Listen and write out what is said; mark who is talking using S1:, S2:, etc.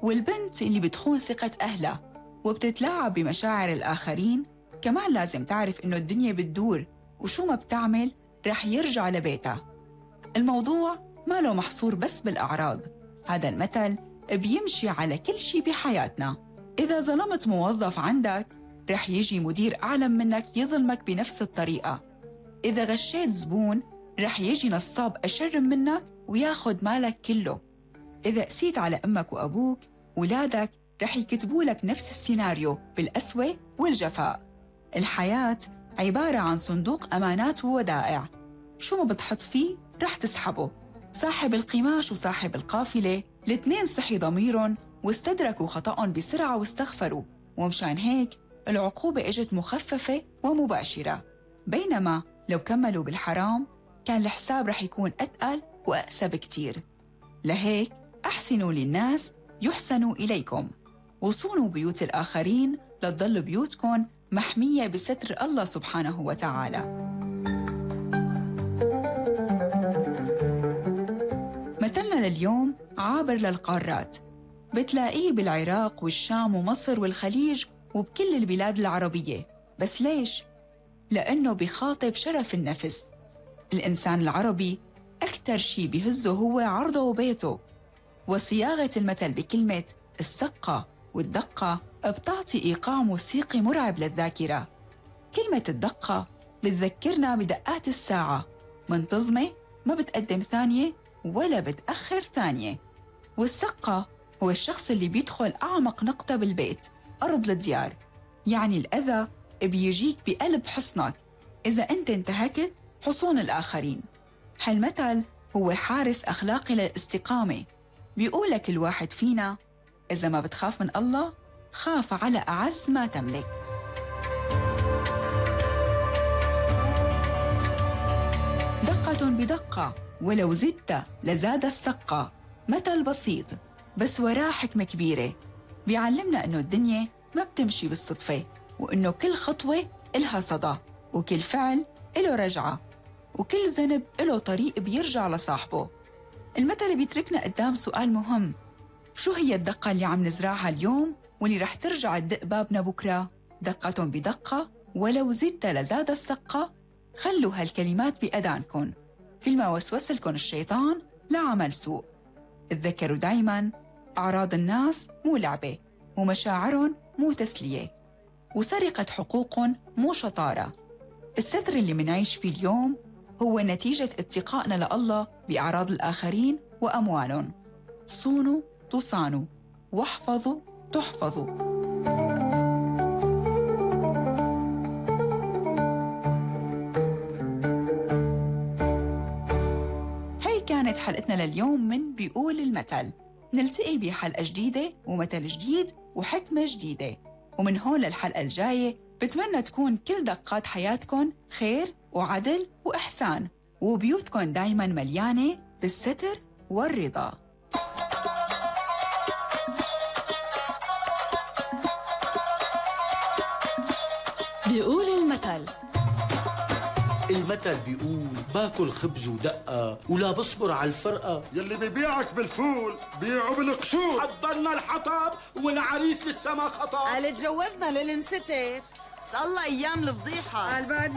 S1: والبنت اللي بتخون ثقة أهلها وبتتلاعب بمشاعر الآخرين كمان لازم تعرف إنه الدنيا بتدور وشو ما بتعمل رح يرجع لبيتها. الموضوع ما له محصور بس بالأعراض، هذا المثل بيمشي على كل شي بحياتنا. إذا ظلمت موظف عندك رح يجي مدير أعلم منك يظلمك بنفس الطريقة. إذا غشيت زبون رح يجي نصاب أشر منك وياخد مالك كله. إذا قسيت على أمك وأبوك ولادك رح يكتبوا لك نفس السيناريو بالقسوة والجفاء. الحياة عبارة عن صندوق أمانات وودائع، شو ما بتحط فيه رح تسحبه. صاحب القماش وصاحب القافلة الاثنين صحي ضميرهم واستدركوا خطأهم بسرعة واستغفروا، ومشان هيك العقوبة اجت مخففة ومباشرة. بينما لو كملوا بالحرام كان الحساب رح يكون أثقل وأقسى بكتير. لهيك أحسنوا للناس يحسنوا إليكم، وصونوا بيوت الآخرين لتضل بيوتكم محمية بستر الله سبحانه وتعالى. مثلنا لليوم عابر للقارات، بتلاقيه بالعراق والشام ومصر والخليج وبكل البلاد العربية. بس ليش؟ لأنه بخاطب شرف النفس. الإنسان العربي أكتر شي بهزه هو عرضه وبيته، وصياغة المثل بكلمة السقة والدقة بتعطي إيقاع موسيقي مرعب للذاكرة. كلمة الدقة بتذكرنا بدقات الساعة، منتظمة ما بتقدم ثانية ولا بتأخر ثانية. والسقة هو الشخص اللي بيدخل أعمق نقطة بالبيت، أرض الديار، يعني الأذى بيجيك بقلب حصنك إذا أنت انتهكت حصون الآخرين. هالمثل هو حارس أخلاقي للاستقامة، بيقولك الواحد فينا إذا ما بتخاف من الله خاف على أعز ما تملك. دقة بدقة ولو زدت لزاد السقة. مثل بسيط بس وراه حكمة كبيرة، بيعلمنا إنه الدنيا ما بتمشي بالصدفة، وإنه كل خطوة إلها صدى، وكل فعل إله رجعة، وكل ذنب إله طريق بيرجع لصاحبه. المثل بيتركنا قدام سؤال مهم: شو هي الدقة اللي عم نزرعها اليوم واللي رح ترجع تدق بابنا بكرة؟ دقة بدقة ولو زدت لزاد السقة. خلوا هالكلمات بأذانكن، كل ما وسوس لكم الشيطان لعمل سوء. اتذكروا دايماً أعراض الناس مو لعبة، ومشاعرهم مو تسلية، وسرقة حقوقهم مو شطارة. الستر اللي منعيش فيه اليوم هو نتيجة اتقائنا لله بأعراض الآخرين وأموالهم. صونوا تصانوا، واحفظوا تحفظوا. هي كانت حلقتنا لليوم من بيقول المثل. نلتقي بحلقة جديدة ومثل جديد وحكمة جديدة، ومن هون للحلقة الجاية بتمنى تكون كل دقات حياتكن خير وعدل وإحسان، وبيوتكن دايماً مليانة بالستر والرضا.
S2: بيقول المثل.
S3: المثل بيقول باكل خبز ودقة ولا بصبر على الفرقة.
S4: يلي بيبيعك بالفول بيعه بالقشور.
S5: حضرنا الحطب والعريس لسه ما خطب.
S6: قال تجوزنا للنستر، بس الله ايام الفضيحه.
S7: قال بعد